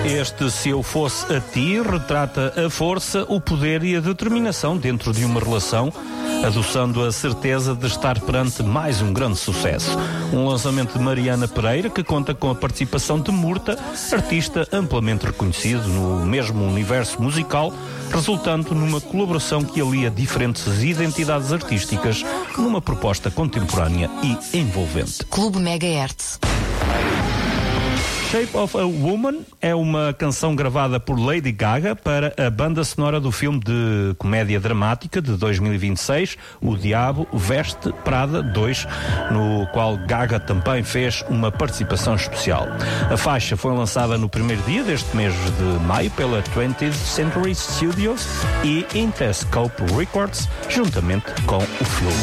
Este Se Eu Fosse a Ti retrata a força, o poder e a determinação dentro de uma relação, adoçando a certeza de estar perante mais um grande sucesso. Um lançamento de Mariana Pereira que conta com a participação de Murta, artista amplamente reconhecido no mesmo universo musical, resultando numa colaboração que alia diferentes identidades artísticas numa proposta contemporânea e envolvente. Clube Megahertz. Shape of a Woman é uma canção gravada por Lady Gaga para a banda sonora do filme de comédia dramática de 2026, O Diabo Veste Prada 2, no qual Gaga também fez uma participação especial. A faixa foi lançada no primeiro dia deste mês de maio pela 20th Century Studios e Interscope Records, juntamente com o filme.